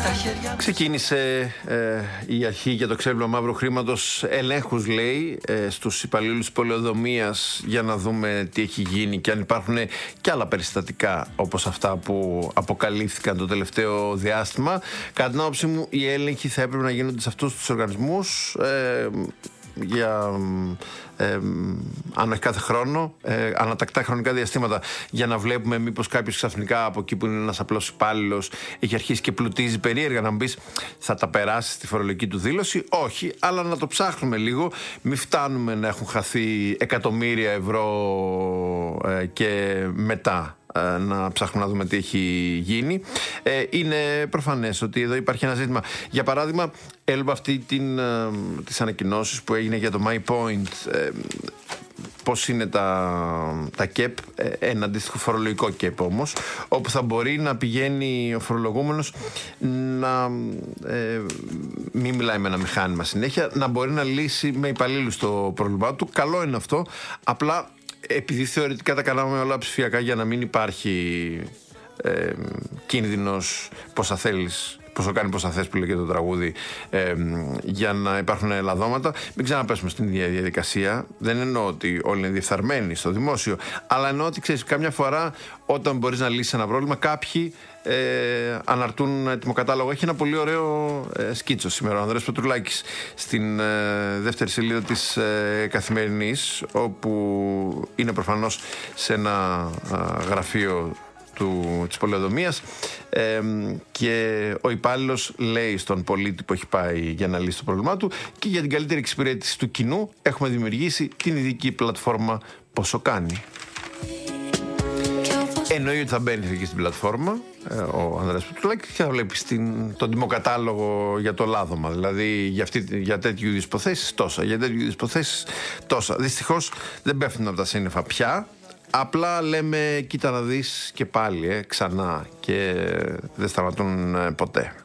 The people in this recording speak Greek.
Ξεκίνησε η αρχή για το ξέπλυμα μαύρου χρήματος. Ελέγχους, λέει, στους υπαλλήλους πολεοδομίας για να δούμε τι έχει γίνει και αν υπάρχουν και άλλα περιστατικά όπως αυτά που αποκαλύφθηκαν το τελευταίο διάστημα. Κατά την άποψή μου, οι έλεγχοι θα έπρεπε να γίνονται σε αυτούς τους οργανισμούς για κάθε χρόνο, ανατακτά χρονικά διαστήματα, για να βλέπουμε μήπως κάποιος ξαφνικά από εκεί που είναι ένας απλός υπάλληλος έχει αρχίσει και πλουτίζει περίεργα. Να μου πεις, θα τα περάσει στη φορολογική του δήλωση? Όχι, αλλά να το ψάχνουμε λίγο. Μην φτάνουμε να έχουν χαθεί εκατομμύρια ευρώ και μετά να ψάχνουμε να δούμε τι έχει γίνει. Είναι προφανές ότι εδώ υπάρχει ένα ζήτημα. Για παράδειγμα, έλαβα αυτή τις ανακοινώσεις που έγινε για το MyPoint, πώς είναι τα ΚΕΠ, ένα αντίστοιχο φορολογικό ΚΕΠ όμως, όπου θα μπορεί να πηγαίνει ο φορολογούμενος να μην μιλάει με ένα μηχάνημα συνέχεια, να μπορεί να λύσει με υπαλλήλους το πρόβλημά του. Καλό είναι αυτό, απλά επειδή θεωρητικά τα κάναμε όλα ψηφιακά για να μην υπάρχει κίνδυνος πόσα θέλεις, πόσο κάνει πόσα θες που λέγεται το τραγούδι, για να υπάρχουν λαδώματα, μην ξαναπέσουμε στην ίδια διαδικασία. Δεν εννοώ ότι όλοι είναι διεφθαρμένοι στο δημόσιο, αλλά εννοώ ότι, ξέρεις, κάμια φορά όταν μπορείς να λύσεις ένα πρόβλημα, κάποιοι αναρτούν έτοιμο κατάλογο. Έχει ένα πολύ ωραίο σκίτσο σήμερα ο Ανδρέας Πετρουλάκης στην δεύτερη σελίδα της Καθημερινής, όπου είναι προφανώς σε ένα γραφείο της πολεοδομίας, και ο υπάλληλος λέει στον πολίτη που έχει πάει για να λύσει το πρόβλημά του: και για την καλύτερη εξυπηρέτηση του κοινού έχουμε δημιουργήσει την ειδική πλατφόρμα Πόσο Κάνει. Εννοεί ότι θα μπαίνεις εκεί στην πλατφόρμα, ο Ανδρέας Πετρουλάκης, και θα βλέπεις τον τιμοκατάλογο για το λάδωμα. Δηλαδή για τέτοιου είδους υποθέσεις τόσα, για τέτοιου είδους υποθέσεις τόσα. Δυστυχώς δεν πέφτουν από τα σύννεφα πια. Απλά λέμε, κοίτα να δεις, και πάλι ξανά, και δεν σταματούν ποτέ.